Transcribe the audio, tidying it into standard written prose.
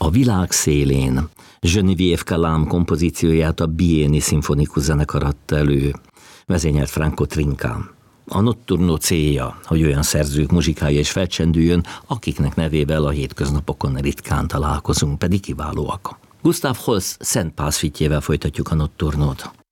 A világ szélén Geneviève Calame kompozícióját a Bieni szimfonikus zenekar adta elő, vezényelt Franco Trinca. A Notturno célja, hogy olyan szerzők muzsikája is felcsendüljön, akiknek nevével a hétköznapokon ritkán találkozunk, pedig kiválóak. Gustav Holst Szent Pász fitjével folytatjuk a Notturnót.